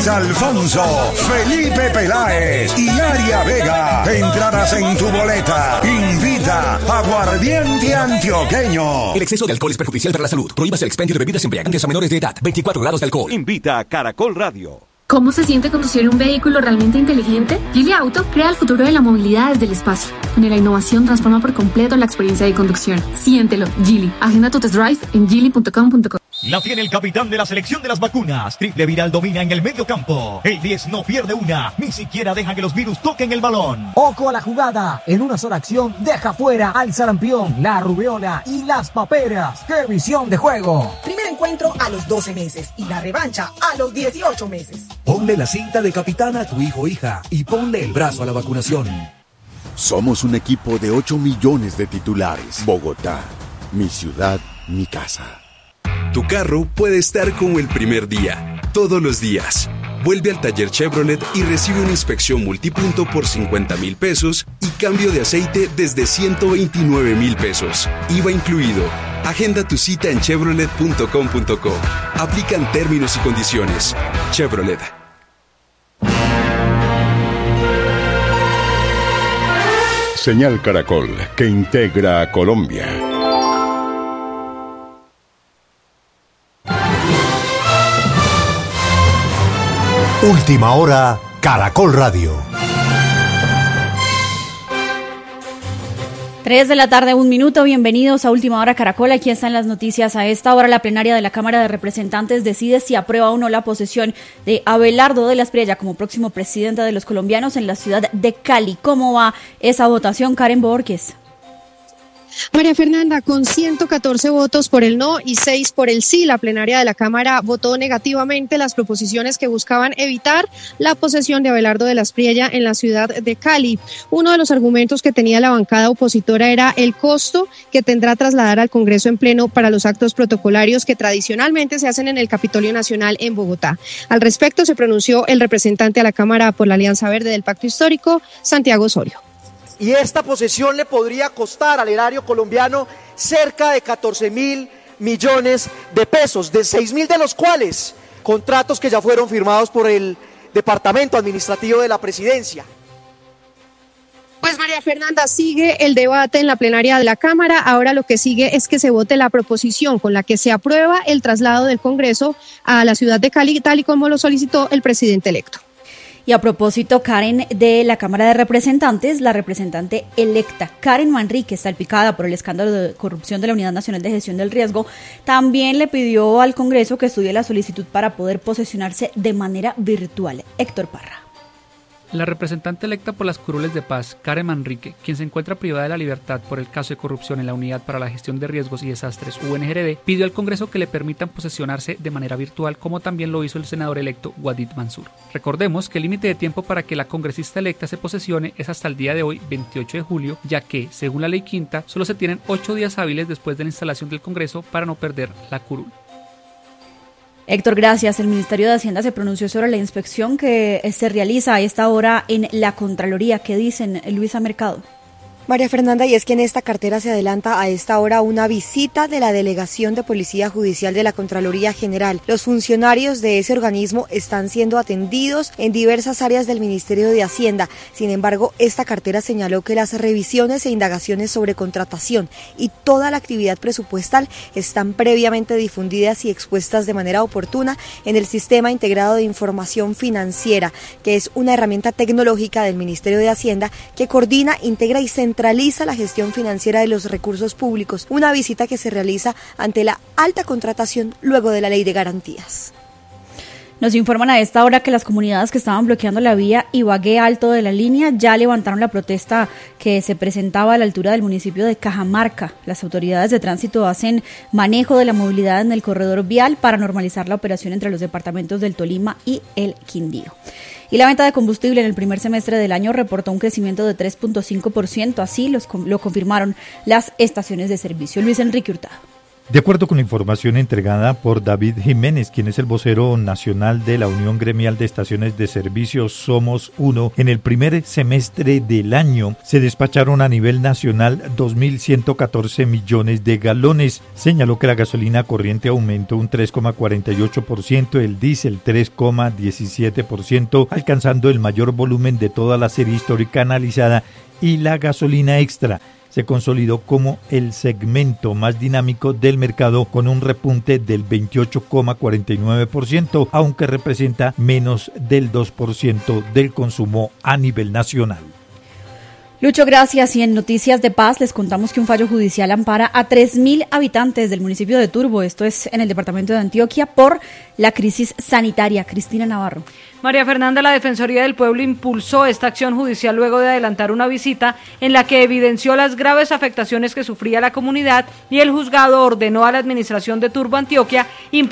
Alfonso, Felipe Peláez y Aria Vega. Entradas en tu boleta. Invita Aguardiente Antioqueño. El exceso de alcohol es perjudicial para la salud. Prohíbas el expendio de bebidas embriagantes a menores de edad. 24 grados de alcohol. Invita a Caracol Radio. ¿Cómo se siente conducir un vehículo realmente inteligente? Geely Auto crea el futuro de la movilidad desde el espacio, donde la innovación transforma por completo la experiencia de conducción. Siéntelo, Geely. Agenda tu test drive en geely.com.co. La tiene el capitán de la selección de las vacunas. Triple Viral domina en el medio campo. El 10 no pierde una, ni siquiera deja que los virus toquen el balón. Ojo a la jugada. En una sola acción deja fuera al sarampión, la rubeola y las paperas. ¡Qué visión de juego! Primer encuentro a los 12 meses y la revancha a los 18 meses. Ponle la cinta de capitán a tu hijo o hija y ponle el brazo a la vacunación. Somos un equipo de 8 millones de titulares. Bogotá, mi ciudad, mi casa. Tu carro puede estar como el primer día, todos los días. Vuelve al taller Chevrolet y recibe una inspección multipunto por 50,000 pesos y cambio de aceite desde 129,000 pesos. IVA incluido. Agenda tu cita en chevrolet.com.co. Aplican términos y condiciones. Chevrolet. Señal Caracol, que integra a Colombia. Última hora, Caracol Radio. 3 de la tarde, 1 minuto. Bienvenidos a Última Hora Caracol. Aquí están las noticias. A esta hora, la plenaria de la Cámara de Representantes decide si aprueba o no la posesión de Abelardo de la Espriella como próximo presidente de los colombianos en la ciudad de Cali. ¿Cómo va esa votación, Karen Borges? María Fernanda, con 114 votos por el no y 6 por el sí, la plenaria de la Cámara votó negativamente las proposiciones que buscaban evitar la posesión de Abelardo de la Espriella en la ciudad de Cali. Uno de los argumentos que tenía la bancada opositora era el costo que tendrá trasladar al Congreso en pleno para los actos protocolarios que tradicionalmente se hacen en el Capitolio Nacional en Bogotá. Al respecto se pronunció el representante a la Cámara por la Alianza Verde del Pacto Histórico, Santiago Osorio. Y esta posesión le podría costar al erario colombiano cerca de 14,000 millones de pesos, de 6,000 de los cuales contratos que ya fueron firmados por el Departamento Administrativo de la Presidencia. Pues María Fernanda, sigue el debate en la plenaria de la Cámara. Ahora lo que sigue es que se vote la proposición con la que se aprueba el traslado del Congreso a la ciudad de Cali, tal y como lo solicitó el presidente electo. Y a propósito, Karen, de la Cámara de Representantes, la representante electa Karen Manríquez, salpicada por el escándalo de corrupción de la Unidad Nacional de Gestión del Riesgo, también le pidió al Congreso que estudie la solicitud para poder posesionarse de manera virtual. Héctor Parra. La representante electa por las curules de paz, Karen Manrique, quien se encuentra privada de la libertad por el caso de corrupción en la Unidad para la Gestión de Riesgos y Desastres, UNGRD, pidió al Congreso que le permitan posesionarse de manera virtual, como también lo hizo el senador electo Wadid Mansur. Recordemos que el límite de tiempo para que la congresista electa se posesione es hasta el día de hoy, 28 de julio, ya que, según la ley quinta, solo se tienen 8 días hábiles después de la instalación del Congreso para no perder la curul. Héctor, gracias. El Ministerio de Hacienda se pronunció sobre la inspección que se realiza a esta hora en la Contraloría. ¿Qué dicen, Luisa Mercado? María Fernanda, y es que en esta cartera se adelanta a esta hora una visita de la Delegación de Policía Judicial de la Contraloría General. Los funcionarios de ese organismo están siendo atendidos en diversas áreas del Ministerio de Hacienda. Sin embargo, esta cartera señaló que las revisiones e indagaciones sobre contratación y toda la actividad presupuestal están previamente difundidas y expuestas de manera oportuna en el Sistema Integrado de Información Financiera, que es una herramienta tecnológica del Ministerio de Hacienda que coordina, integra y centraliza la gestión financiera de los recursos públicos, una visita que se realiza ante la alta contratación luego de la Ley de Garantías. Nos informan a esta hora que las comunidades que estaban bloqueando la vía Ibagué Alto de la línea ya levantaron la protesta que se presentaba a la altura del municipio de Cajamarca. Las autoridades de tránsito hacen manejo de la movilidad en el corredor vial para normalizar la operación entre los departamentos del Tolima y el Quindío. Y la venta de combustible en el primer semestre del año reportó un crecimiento de 3.5%, así lo confirmaron las estaciones de servicio. Luis Enrique Hurtado. De acuerdo con la información entregada por David Jiménez, quien es el vocero nacional de la Unión Gremial de Estaciones de Servicio Somos Uno, en el primer semestre del año se despacharon a nivel nacional 2.114 millones de galones. Señaló que la gasolina corriente aumentó un 3,48%, el diésel 3,17%, alcanzando el mayor volumen de toda la serie histórica analizada, y la gasolina extra se consolidó como el segmento más dinámico del mercado con un repunte del 28,49%, aunque representa menos del 2% del consumo a nivel nacional. Lucho, gracias. Y en Noticias de Paz les contamos que un fallo judicial ampara a 3.000 habitantes del municipio de Turbo, esto es en el departamento de Antioquia, por la crisis sanitaria. Cristina Navarro. María Fernanda, la Defensoría del Pueblo impulsó esta acción judicial luego de adelantar una visita en la que evidenció las graves afectaciones que sufría la comunidad, y el juzgado ordenó a la administración de Turbo Antioquia